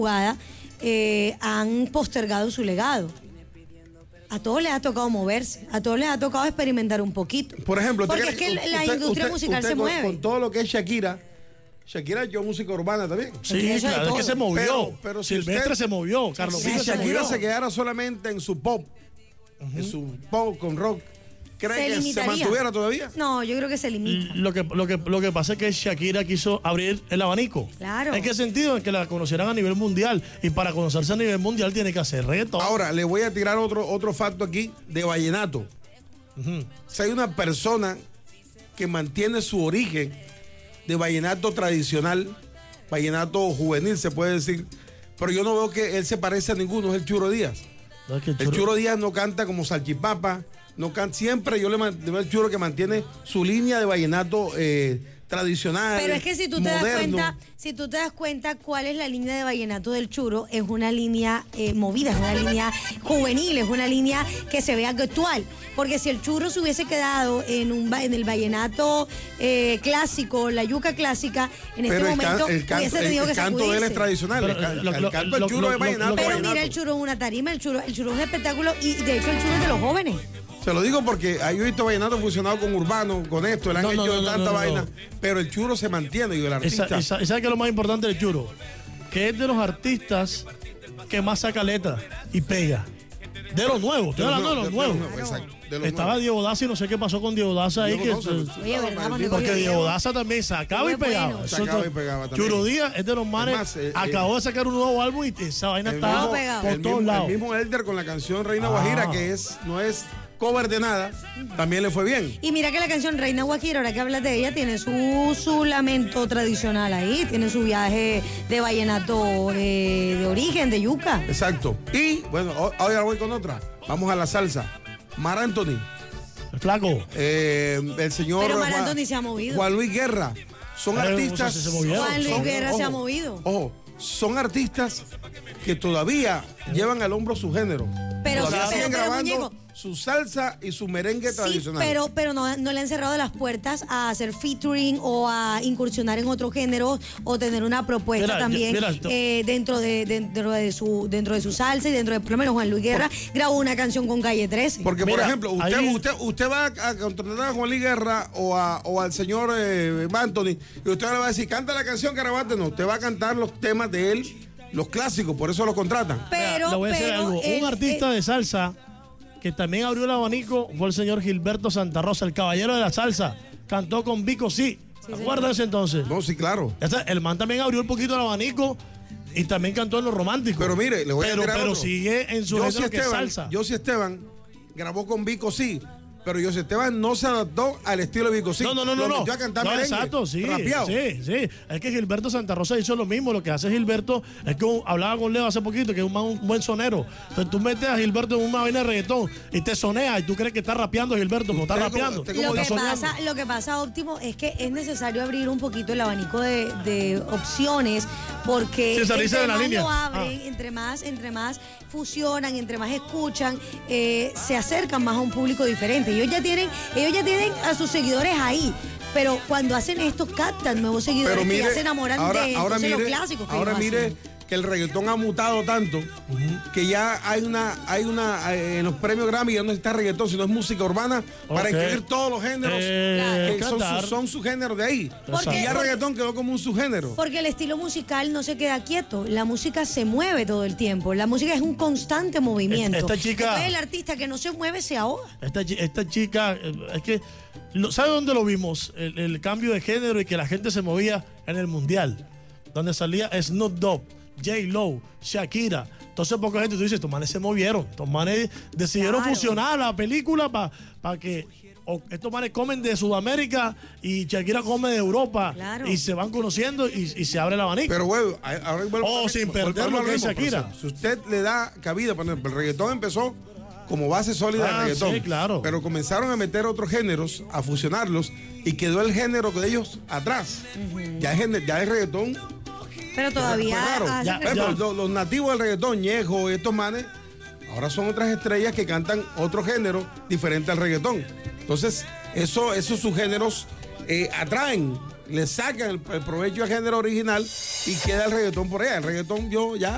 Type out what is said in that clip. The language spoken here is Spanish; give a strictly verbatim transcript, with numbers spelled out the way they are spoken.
jugada, eh, han postergado su legado. A todos les ha tocado moverse, a todos les ha tocado experimentar un poquito. Por ejemplo, porque es que usted, la usted, industria usted, musical usted se con, mueve. Con todo lo que es Shakira, Shakira yo música urbana también. Sí, claro, es que se movió. Pero, pero si Silvestre usted, se movió, Carlos. Si Vives se Shakira movió. se quedara solamente en su pop, uh-huh. en su pop con rock, ¿cree se que limitaría. se mantuviera todavía? No, yo creo que se limita. Lo que, lo, que, lo que pasa es que Shakira quiso abrir el abanico. Claro. ¿En qué sentido? En que la conocieran a nivel mundial. Y para conocerse a nivel mundial tiene que hacer reggaetón. Ahora, le voy a tirar otro, otro facto aquí de vallenato. Uh-huh. Si hay una persona que mantiene su origen de vallenato tradicional, vallenato juvenil se puede decir, pero yo no veo que él se parece a ninguno, es el Churo Díaz. No, es que el, Churo... el Churo Díaz no canta como Salchipapa, no canta, siempre yo le veo al Churo que mantiene su línea de vallenato eh, tradicional. Pero es que si tú te moderno. das cuenta, si tú te das cuenta cuál es la línea de vallenato del Churo, es una línea eh, movida, es una línea juvenil, es una línea que se ve actual. Porque si el Churo se hubiese quedado en un en el vallenato eh, clásico, la yuca clásica, en este pero el momento can, el canto, hubiese tenido el, el que canto de él es tradicional. Pero, el, lo, el, lo, el canto lo, del Churo lo, es vallenato. Pero vallenato. mira el Churo es una tarima, el Churo, el Churo es un espectáculo y de hecho el Churo es de los jóvenes. Se lo digo porque yo he visto vallenato fusionado con urbano, con esto, le han no, hecho no, no, tanta no, no, vaina, no. pero el Churo se mantiene, y el artista. Esa, esa, ¿Sabes qué es lo más importante del Churo? Que es de los artistas que más saca letra y pega. De los nuevos, estoy hablando de los nuevos. Exacto. De los Estaba nuevos. Diego Daza y no sé qué pasó con Diego Daza ahí. Diego Que no, se, se- Oye, ¿verdad, mano? porque Diego- Diego Daza también sacaba y Muy pegaba. bueno. Eso Sacaba está- y pegaba también. Churo Díaz es de los manes. Además, eh, acabó de sacar un nuevo álbum y esa vaina El está mismo, pegado. por el todos mismo- lados. el mismo Elder con la canción Reina Ah. Guajira, que es no es cover de nada, también le fue bien. Y mira que la canción Reina Guajira, ahora que hablas de ella, tiene su, su lamento tradicional ahí, tiene su viaje de vallenato eh, de origen, de yuca. Exacto. Y bueno, ho- ahora voy con otra. Vamos a la salsa. Mar Anthony, El flaco. eh, el señor Pero Mar Juan- Anthony se ha movido. Juan Luis Guerra. Son Pero, artistas. o sea, se movieron. Juan Luis son- Guerra se ha ojo, movido. Ojo, son artistas que todavía llevan al hombro su género. Pero todavía sí, pero- siguen pero, grabando muñeco. su salsa y su merengue Sí, tradicional. pero, pero no, no le han cerrado las puertas a hacer featuring o a incursionar en otro género o tener una propuesta Mira, también mira, esto- eh, dentro de dentro de su dentro de su salsa y dentro de por lo menos Juan Luis Guerra grabó una canción con Calle trece. Porque, por Mira, ejemplo, usted, ahí- usted, usted va a contratar a Juan Luis Guerra o, a, o al señor eh, Anthony y usted le va a decir, canta la canción Carabate. No, usted va a cantar los temas de él, los clásicos, por eso lo contratan. Pero, Le voy a decir pero, algo. eh, Un artista eh, de salsa que también abrió el abanico fue el señor Gilberto Santa Rosa, el caballero de la salsa. Cantó con Vico Sí. ¿Te acuerdas de ese entonces? No, sí, claro. Ese- el man también abrió un poquito el abanico y también cantó en lo romántico. Pero mire, le voy a pero, tirar pero otro. sigue en su Yossi género que es Esteban, salsa. Yossi Esteban grabó con Vico Sí, pero Yossi Esteban no se adaptó al estilo de Vico Sí. No, no, no, Lo no. metió a cantar no, merengue, exacto, sí. rapeado. Sí, sí. Es que Gilberto Santa Rosa hizo lo mismo. Lo que hace Gilberto es que un- hablaba con Leo hace poquito, que es un, man- un buen sonero. Entonces tú metes a Gilberto en una vaina de reggaetón y te sonea y tú crees que está rapeando Gilberto, pero está Usted como- rapeando. usted Lo como que, Está soñando. pasa, lo que pasa, Óptimo, es que es necesario abrir un poquito el abanico de, de opciones porque Sí, salirse entre de la más línea. lo abren, Ah. entre más, entre más fusionan, entre más escuchan, eh, se acercan más a un público diferente. Ellos ya tienen, ellos ya tienen a sus seguidores ahí. Pero cuando hacen esto, captan nuevos seguidores Pero mire, que ya se enamoran ahora, de ahora entonces, mire, los clásicos que ahora ellos mire hacen. que el reggaetón ha mutado tanto que ya hay una, hay una, eh, en los premios Grammy ya no está reggaetón, sino es música urbana para Ok. incluir todos los géneros Eh, que son, cantar. su, son su género de ahí. Porque- Y ya el porque- reggaetón quedó como un subgénero. Porque el estilo musical no se queda quieto, la música se mueve todo el tiempo, la música es un constante movimiento. Esta chica- Después el artista que no se mueve se ahoga. Esta, chi- esta chica, eh, es que, lo- ¿sabe dónde lo vimos? El, el cambio de género y que la gente se movía en el mundial, donde salía Snoop Dogg, J-Lo, Shakira. Entonces, poca gente, tú dices, estos manes se movieron, estos manes decidieron Claro. fusionar la película para que o estos manes comen de Sudamérica y Shakira come de Europa Claro. y se van conociendo y, y se abre el abanico. Pero, güey, ahora vuelvo- Oh, sin vuelvo- perder vuelvo lo que al es mismo Shakira. proceso. Si usted le da cabida, por ejemplo, el reggaetón empezó como base sólida Ah, del reggaetón. sí, claro. Pero comenzaron a meter otros géneros, a fusionarlos, y quedó el género de ellos atrás. ya, es, gen- ya es reggaetón. Pero todavía Fue raro. hacen Ya, Por ejemplo, ya. Los, los nativos del reggaetón, Ñejo, estos manes, ahora son otras estrellas que cantan otro género diferente al reggaetón. Entonces, eso, esos subgéneros eh, atraen, le sacan el, el provecho al género original y queda el reggaetón por allá. El reggaetón yo ya